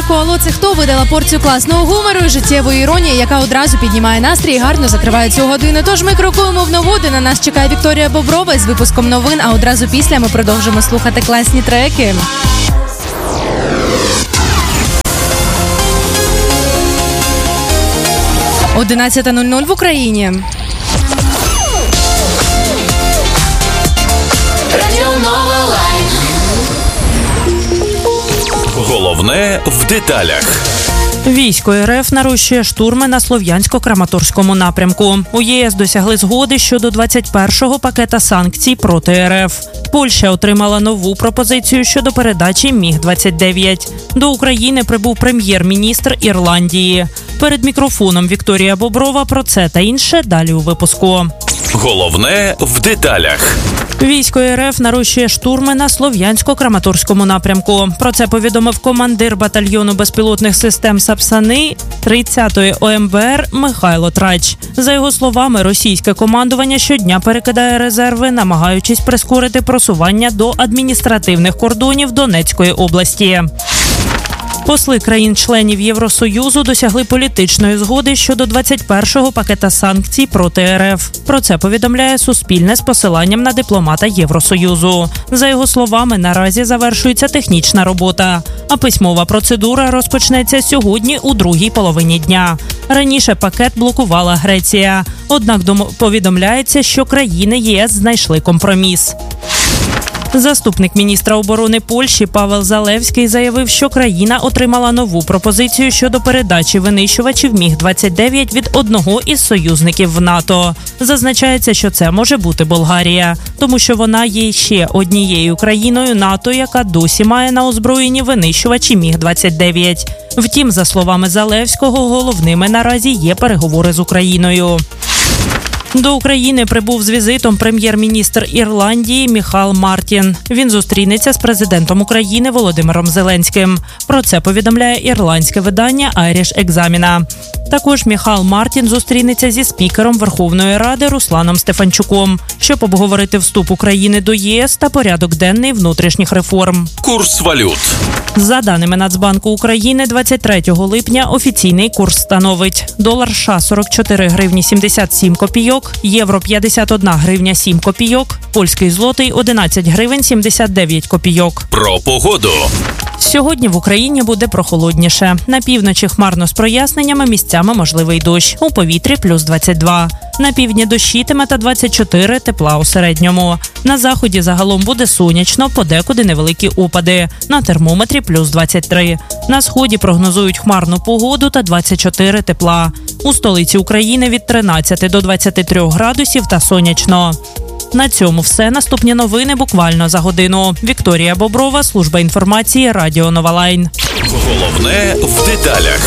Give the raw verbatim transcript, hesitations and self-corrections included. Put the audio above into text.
коло. Це хто видала порцію класного гумору і життєвої іронії, яка одразу піднімає настрій і гарно закриває цю годину. Тож ми крокуємо в нову, де на нас чекає Вікторія Боброва з випуском новин, а одразу після ми продовжимо слухати класні треки. одинадцята нуль нуль в Україні. Головне в деталях. Військо РФ нарощує штурми на Слов'янсько-Краматорському напрямку. У ЄС досягли згоди щодо двадцять першого пакета санкцій проти РФ. Польща отримала нову пропозицію щодо передачі Міг двадцять дев'ять. До України прибув прем'єр-міністр Ірландії. Перед мікрофоном Вікторія Боброва про це та інше далі у випуску. Головне в деталях. Військо РФ нарощує штурми на Слов'янсько-Краматорському напрямку. Про це повідомив командир батальйону безпілотних систем Сапсани тридцятої О Ем Бе Ер Михайло Трач. За його словами, російське командування щодня перекидає резерви, намагаючись прискорити просування до адміністративних кордонів Донецької області. Посли країн-членів Євросоюзу досягли політичної згоди щодо двадцять першого пакета санкцій проти РФ. Про це повідомляє Суспільне з посиланням на дипломата Євросоюзу. За його словами, наразі завершується технічна робота, а письмова процедура розпочнеться сьогодні у другій половині дня. Раніше пакет блокувала Греція. Однак повідомляється, що країни ЄС знайшли компроміс. Заступник міністра оборони Польщі Павел Залевський заявив, що країна отримала нову пропозицію щодо передачі винищувачів Міг двадцять дев'ять від одного із союзників в НАТО. Зазначається, що це може бути Болгарія, тому що вона є ще однією країною НАТО, яка досі має на озброєнні винищувачі Міг двадцять дев'ять. Втім, за словами Залевського, головними наразі є переговори з Україною. До України прибув з візитом прем'єр-міністр Ірландії Міхал Мартін. Він зустрінеться з президентом України Володимиром Зеленським. Про це повідомляє ірландське видання Irish Examiner. Також Міхал Мартін зустрінеться зі спікером Верховної Ради Русланом Стефанчуком, щоб обговорити вступ України до ЄС та порядок денний внутрішніх реформ. Курс валют. За даними Нацбанку України, двадцять третього липня офіційний курс становить: долар США сорок чотири гривні сімдесят сім копійок, євро п'ятдесят одна гривня сім копійок, польський злотий одинадцять гривень сімдесят дев'ять копійок. Про погоду. Сьогодні в Україні буде прохолодніше. На півночі хмарно з проясненнями, місцями можливий дощ. У повітрі плюс двадцять два. На півдні дощитиме та двадцять чотири, тепла у середньому. На заході загалом буде сонячно, подекуди невеликі опади. На термометрі плюс двадцять три. На сході прогнозують хмарну погоду та двадцять чотири тепла. У столиці України від тринадцяти до двадцяти трьох градусів та сонячно. На цьому все. Наступні новини буквально за годину. Вікторія Боброва, служба інформації, Радіо Нова Лайн. Головне в деталях.